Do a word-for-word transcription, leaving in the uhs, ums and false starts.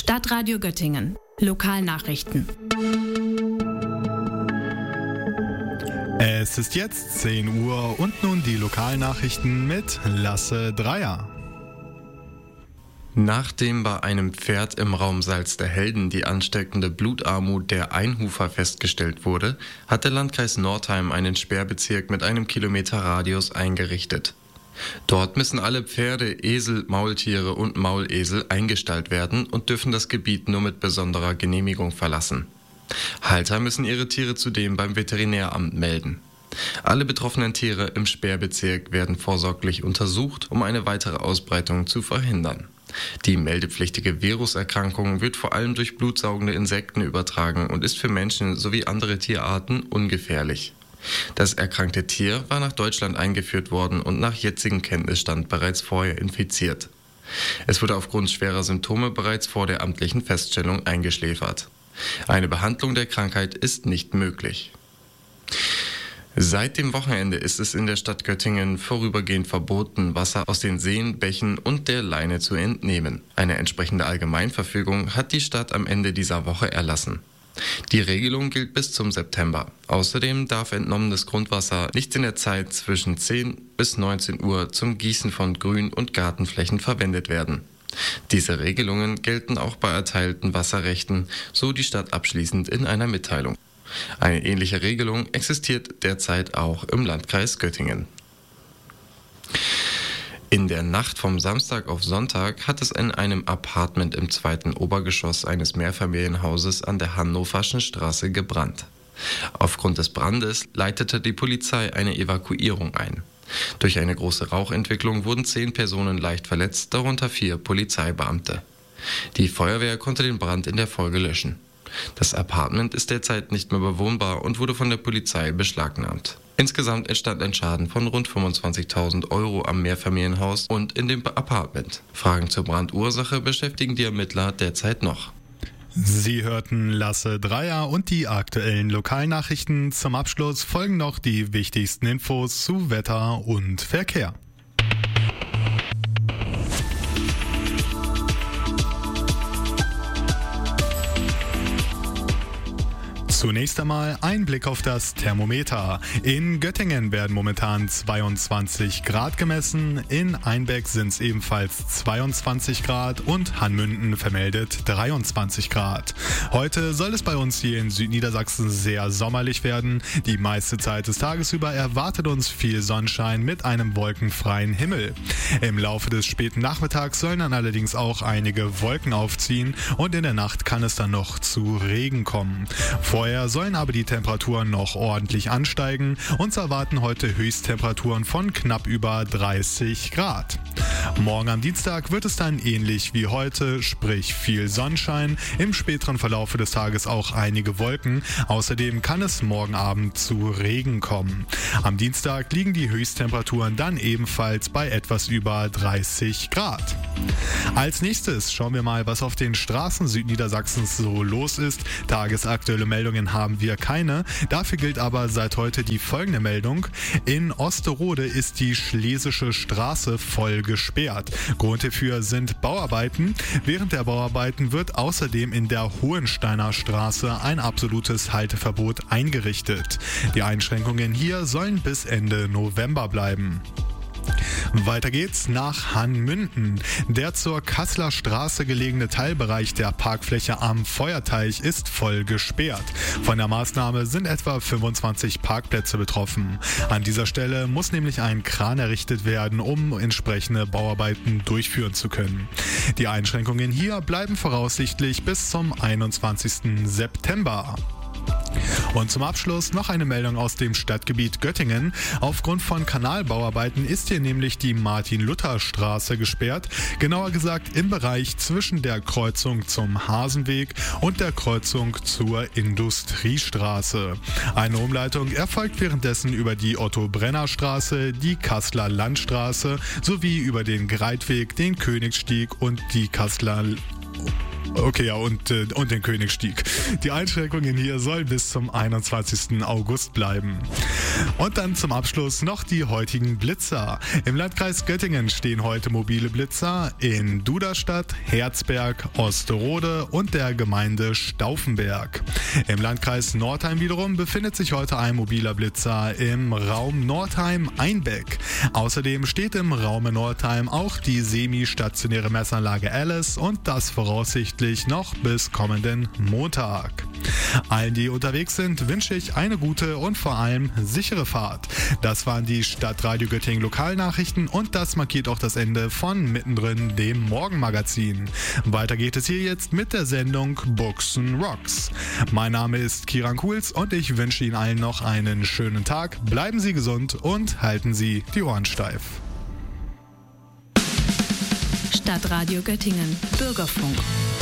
Stadtradio Göttingen. Lokalnachrichten. Es ist jetzt zehn Uhr und nun die Lokalnachrichten mit Lasse Dreier. Nachdem bei einem Pferd im Raum Salz der Helden die ansteckende Blutarmut der Einhufer festgestellt wurde, hat der Landkreis Nordheim einen Sperrbezirk mit einem Kilometer Radius eingerichtet. Dort müssen alle Pferde, Esel, Maultiere und Maulesel eingestallt werden und dürfen das Gebiet nur mit besonderer Genehmigung verlassen. Halter müssen ihre Tiere zudem beim Veterinäramt melden. Alle betroffenen Tiere im Sperrbezirk werden vorsorglich untersucht, um eine weitere Ausbreitung zu verhindern. Die meldepflichtige Viruserkrankung wird vor allem durch blutsaugende Insekten übertragen und ist für Menschen sowie andere Tierarten ungefährlich. Das erkrankte Tier war nach Deutschland eingeführt worden und nach jetzigem Kenntnisstand bereits vorher infiziert. Es wurde aufgrund schwerer Symptome bereits vor der amtlichen Feststellung eingeschläfert. Eine Behandlung der Krankheit ist nicht möglich. Seit dem Wochenende ist es in der Stadt Göttingen vorübergehend verboten, Wasser aus den Seen, Bächen und der Leine zu entnehmen. Eine entsprechende Allgemeinverfügung hat die Stadt am Ende dieser Woche erlassen. Die Regelung gilt bis zum September. Außerdem darf entnommenes Grundwasser nicht in der Zeit zwischen zehn bis neunzehn Uhr zum Gießen von Grün- und Gartenflächen verwendet werden. Diese Regelungen gelten auch bei erteilten Wasserrechten, so die Stadt abschließend in einer Mitteilung. Eine ähnliche Regelung existiert derzeit auch im Landkreis Göttingen. In der Nacht vom Samstag auf Sonntag hat es in einem Apartment im zweiten Obergeschoss eines Mehrfamilienhauses an der Hannoverschen Straße gebrannt. Aufgrund des Brandes leitete die Polizei eine Evakuierung ein. Durch eine große Rauchentwicklung wurden zehn Personen leicht verletzt, darunter vier Polizeibeamte. Die Feuerwehr konnte den Brand in der Folge löschen. Das Apartment ist derzeit nicht mehr bewohnbar und wurde von der Polizei beschlagnahmt. Insgesamt entstand ein Schaden von rund fünfundzwanzigtausend Euro am Mehrfamilienhaus und in dem Apartment. Fragen zur Brandursache beschäftigen die Ermittler derzeit noch. Sie hörten Lasse Dreier und die aktuellen Lokalnachrichten. Zum Abschluss folgen noch die wichtigsten Infos zu Wetter und Verkehr. Zunächst einmal ein Blick auf das Thermometer. In Göttingen werden momentan zweiundzwanzig Grad gemessen, in Einbeck sind es ebenfalls zweiundzwanzig Grad und Hanmünden vermeldet dreiundzwanzig Grad. Heute soll es bei uns hier in Südniedersachsen sehr sommerlich werden. Die meiste Zeit des Tages über erwartet uns viel Sonnenschein mit einem wolkenfreien Himmel. Im Laufe des späten Nachmittags sollen dann allerdings auch einige Wolken aufziehen und in der Nacht kann es dann noch zu Regen kommen. Vorher sollen aber die Temperaturen noch ordentlich ansteigen. Uns erwarten heute Höchsttemperaturen von knapp über dreißig Grad. Morgen am Dienstag wird es dann ähnlich wie heute, sprich viel Sonnenschein, im späteren Verlauf des Tages auch einige Wolken. Außerdem kann es morgen Abend zu Regen kommen. Am Dienstag liegen die Höchsttemperaturen dann ebenfalls bei etwas über dreißig Grad. Als nächstes schauen wir mal, was auf den Straßen Südniedersachsens so los ist. Tagesaktuelle Meldungen haben wir keine. Dafür gilt aber seit heute die folgende Meldung. In Osterode ist die Schlesische Straße voll gesperrt. Grund hierfür sind Bauarbeiten. Während der Bauarbeiten wird außerdem in der Hohensteiner Straße ein absolutes Halteverbot eingerichtet. Die Einschränkungen hier sollen bis Ende November bleiben. Weiter geht's nach Hanmünden. Der zur Kasseler Straße gelegene Teilbereich der Parkfläche am Feuerteich ist voll gesperrt. Von der Maßnahme sind etwa fünfundzwanzig Parkplätze betroffen. An dieser Stelle muss nämlich ein Kran errichtet werden, um entsprechende Bauarbeiten durchführen zu können. Die Einschränkungen hier bleiben voraussichtlich bis zum einundzwanzigsten September. Und zum Abschluss noch eine Meldung aus dem Stadtgebiet Göttingen. Aufgrund von Kanalbauarbeiten ist hier nämlich die Martin-Luther-Straße gesperrt. Genauer gesagt im Bereich zwischen der Kreuzung zum Hasenweg und der Kreuzung zur Industriestraße. Eine Umleitung erfolgt währenddessen über die Otto-Brenner-Straße, die Kasseler Landstraße sowie über den Greitweg, den Königsstieg und die Kasseler Okay, ja, und, äh, und den Königstieg. Die Einschränkungen hier sollen bis zum einundzwanzigsten August bleiben. Und dann zum Abschluss noch die heutigen Blitzer. Im Landkreis Göttingen stehen heute mobile Blitzer in Duderstadt, Herzberg, Osterode und der Gemeinde Stauffenberg. Im Landkreis Nordheim wiederum befindet sich heute ein mobiler Blitzer im Raum Nordheim-Einbeck. Außerdem steht im Raum Nordheim auch die semi-stationäre Messanlage Alice und das voraussichtlich noch bis kommenden Montag. Allen, die unterwegs sind, wünsche ich eine gute und vor allem sichere Fahrt. Das waren die Stadtradio Göttingen Lokalnachrichten und das markiert auch das Ende von Mittendrin, dem Morgenmagazin. Weiter geht es hier jetzt mit der Sendung Buchsen Rocks. Mein Name ist Kiran Kuhls und ich wünsche Ihnen allen noch einen schönen Tag. Bleiben Sie gesund und halten Sie die Ohren steif. Stadtradio Göttingen. Bürgerfunk.